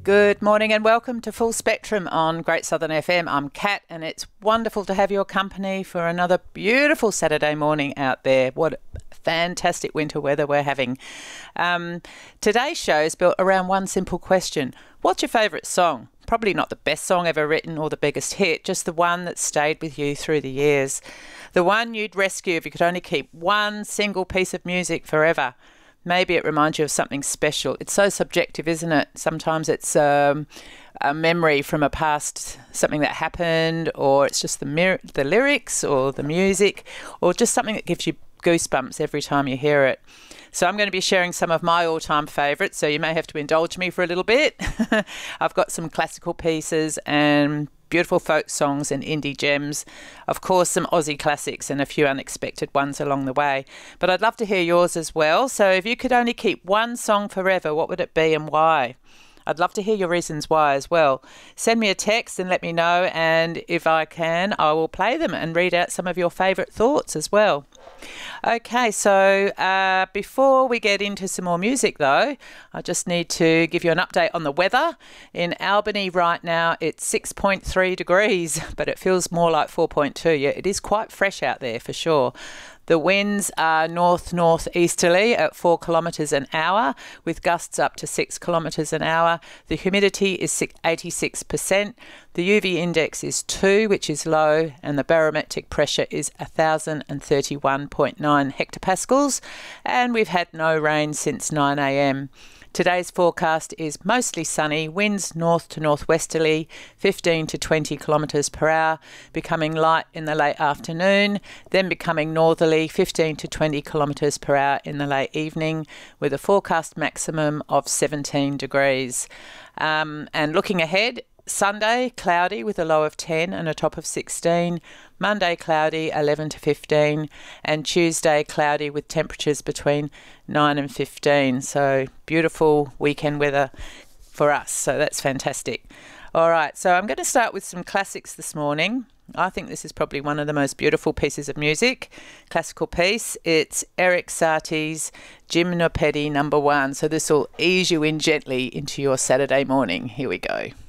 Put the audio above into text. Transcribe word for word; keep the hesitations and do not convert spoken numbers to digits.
Good morning and welcome to Full Spectrum on Great Southern F M. I'm Kat and it's wonderful to have your company for another beautiful Saturday morning out there. What fantastic winter weather we're having. Um, today's show is built around one simple question. What's your favourite song? Probably not the best song ever written or the biggest hit, just the one that stayed with you through the years. The one you'd rescue if you could only keep one single piece of music forever. Maybe it reminds you of something special. It's so subjective, isn't it? Sometimes it's um, a memory from a past, something that happened, or it's just the mir- the lyrics or the music, or just something that gives you goosebumps every time you hear it. So I'm going to be sharing some of my all-time favourites, so you may have to indulge me for a little bit. I've got some classical pieces and beautiful folk songs and indie gems. Of course, some Aussie classics and a few unexpected ones along the way. But I'd love to hear yours as well. So if you could only keep one song forever, what would it be and why? I'd love to hear your reasons why as well. Send me a text and let me know, and if I can, I will play them and read out some of your favourite thoughts as well. Okay, so uh, before we get into some more music though, I just need to give you an update on the weather. In Albany right now, it's six point three degrees, but it feels more like four point two. Yeah, it is quite fresh out there for sure. The winds are north-northeasterly at four kilometres an hour, with gusts up to six kilometres an hour. The humidity is eighty-six percent. The U V index is two, which is low, and the barometric pressure is one thousand thirty-one point nine hectopascals. And we've had no rain since nine a m. Today's forecast is mostly sunny, winds north to northwesterly, fifteen to twenty kilometres per hour, becoming light in the late afternoon, then becoming northerly, fifteen to twenty kilometres per hour in the late evening, with a forecast maximum of seventeen degrees. Um, and looking ahead, Sunday, cloudy with a low of ten and a top of sixteen. Monday, cloudy, eleven to fifteen. And Tuesday, cloudy with temperatures between nine and fifteen. So beautiful weekend weather for us. So that's fantastic. All right, so I'm going to start with some classics this morning. I think this is probably one of the most beautiful pieces of music, classical piece. It's Erik Satie's Gymnopédie number one. So this will ease you in gently into your Saturday morning. Here we go.